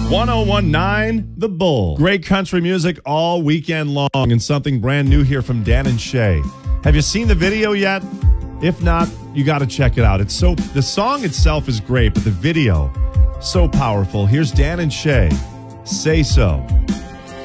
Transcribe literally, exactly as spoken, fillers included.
one oh one point nine The Bull. Great country music all weekend long, and something brand new here from Dan and Shay. Have you seen the video yet? If not, you got to check it out. It's so the song itself is great, but the video so powerful. Here's Dan and Shay. Say So.